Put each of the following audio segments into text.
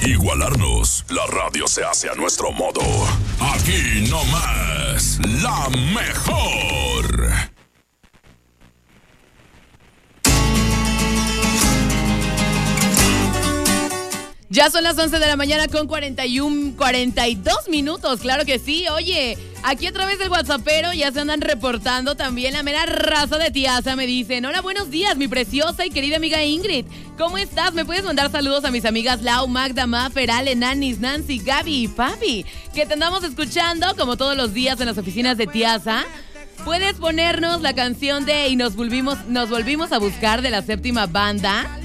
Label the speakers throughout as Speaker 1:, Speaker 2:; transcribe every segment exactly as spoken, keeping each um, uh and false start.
Speaker 1: igualarnos. La radio se hace a nuestro modo. Aquí no más, la mejor.
Speaker 2: Ya son las once de la mañana con cuarenta y uno, cuarenta y dos minutos, claro que sí. Oye, aquí a través del WhatsAppero ya se andan reportando también la mera raza de Tiaza. Me dicen, hola, buenos días, mi preciosa y querida amiga Ingrid. ¿Cómo estás? ¿Me puedes mandar saludos a mis amigas Lau, Magda, Mafer, Ale, Nanis, Nancy, Gaby y Papi? Que te andamos escuchando como todos los días en las oficinas de Tiaza. ¿Puedes ponernos la canción de Y nos volvimos, nos volvimos a buscar de la séptima banda?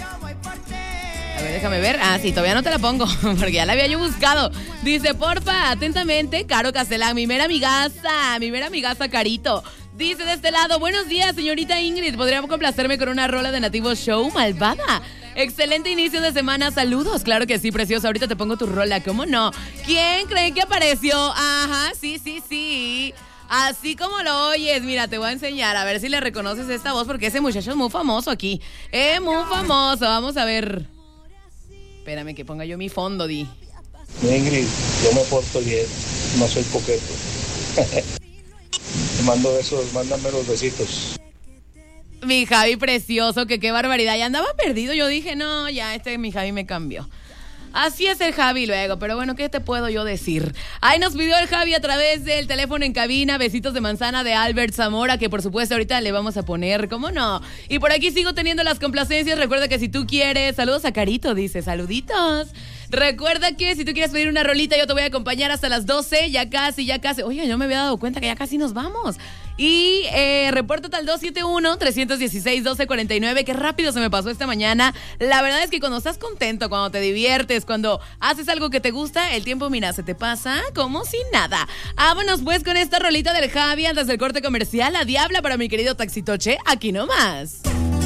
Speaker 2: A ver, déjame ver. Ah, sí, todavía no te la pongo, porque ya la había yo buscado. Dice, porfa, atentamente, Caro Castelán, mi mera amigaza, mi mera amigaza Carito. Dice de este lado, buenos días, señorita Ingrid, ¿podría complacerme con una rola de Nativo Show, Malvada? Excelente inicio de semana, saludos. Claro que sí, preciosa, ahorita te pongo tu rola, ¿cómo no? ¿Quién cree que apareció? Ajá, sí, sí, sí. Así como lo oyes, mira, te voy a enseñar, a ver si le reconoces esta voz, porque ese muchacho es muy famoso aquí. Es muy famoso, vamos a ver. Espérame que ponga yo mi fondo, Di.
Speaker 3: Ingrid, yo me porto bien, no soy coqueto. Te mando besos, mándame los besitos.
Speaker 2: Mi Javi precioso, que qué barbaridad. Ya andaba perdido, yo dije, no, ya este mi Javi me cambió. Así es el Javi luego, pero bueno, ¿qué te puedo yo decir? Ahí nos pidió el Javi a través del teléfono en cabina, besitos de manzana de Albert Zamora, que por supuesto ahorita le vamos a poner, ¿cómo no? Y por aquí sigo teniendo las complacencias, recuerda que si tú quieres, saludos a Carito, dice, saluditos. Recuerda que si tú quieres pedir una rolita, yo te voy a acompañar hasta las doce, ya casi, ya casi. Oye, yo me había dado cuenta que ya casi nos vamos. Y eh, repórtate al dos siete uno, tres uno seis, uno dos cuatro nueve. Qué rápido se me pasó esta mañana. La verdad es que cuando estás contento, cuando te diviertes, cuando haces algo que te gusta, el tiempo, mira, se te pasa como si nada. Vámonos pues con esta rolita del Javi antes del corte comercial. La diabla para mi querido Taxitoche, aquí nomás.